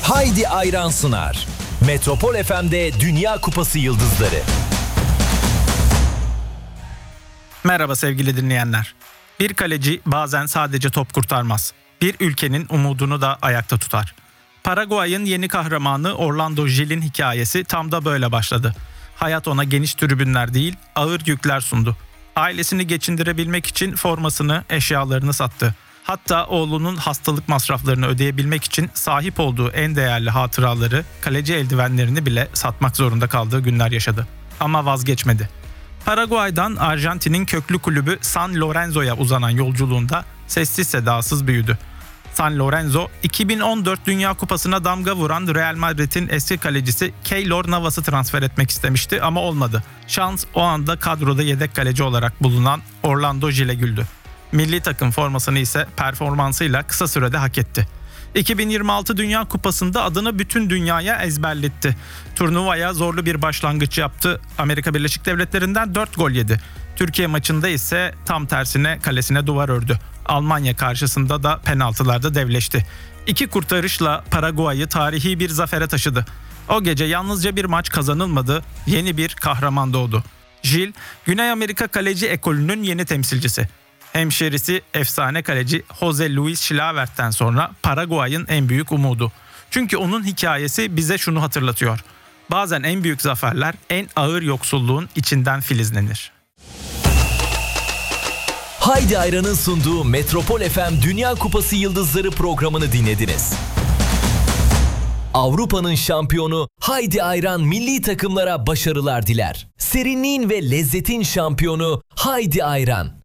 Haydi Ayran sunar. Metropol FM'de Dünya Kupası yıldızları. Merhaba sevgili dinleyenler. Bir kaleci bazen sadece top kurtarmaz. Bir ülkenin umudunu da ayakta tutar. Paraguay'ın yeni kahramanı Orlando Gil'in hikayesi tam da böyle başladı. Hayat ona geniş tribünler değil, ağır yükler sundu. Ailesini geçindirebilmek için formasını, eşyalarını sattı. Hatta oğlunun hastalık masraflarını ödeyebilmek için sahip olduğu en değerli hatıraları, kaleci eldivenlerini bile satmak zorunda kaldığı günler yaşadı. Ama vazgeçmedi. Paraguay'dan Arjantin'in köklü kulübü San Lorenzo'ya uzanan yolculuğunda sessiz sedasız büyüdü. San Lorenzo, 2014 Dünya Kupası'na damga vuran Real Madrid'in eski kalecisi Keylor Navas'ı transfer etmek istemişti ama olmadı. Şans o anda kadroda yedek kaleci olarak bulunan Orlando Gil'e güldü. Milli takım formasını ise performansıyla kısa sürede hak etti. 2026 Dünya Kupası'nda adını bütün dünyaya ezberletti. Turnuvaya zorlu bir başlangıç yaptı. Amerika Birleşik Devletleri'nden 4 gol yedi. Türkiye maçında ise tam tersine kalesine duvar ördü. Almanya karşısında da penaltılarda devleşti. 2 kurtarışla Paraguay'ı tarihi bir zafere taşıdı. O gece yalnızca bir maç kazanılmadı, yeni bir kahraman doğdu. Gil, Güney Amerika kaleci ekolünün yeni temsilcisi. Hemşerisi efsane kaleci Jose Luis Chilavert'ten sonra Paraguay'ın en büyük umudu. Çünkü onun hikayesi bize şunu hatırlatıyor. Bazen en büyük zaferler en ağır yoksulluğun içinden filizlenir. Haydi Ayran'ın sunduğu Metropol FM Dünya Kupası Yıldızları programını dinlediniz. Avrupa'nın şampiyonu Haydi Ayran milli takımlara başarılar diler. Serinliğin ve lezzetin şampiyonu Haydi Ayran.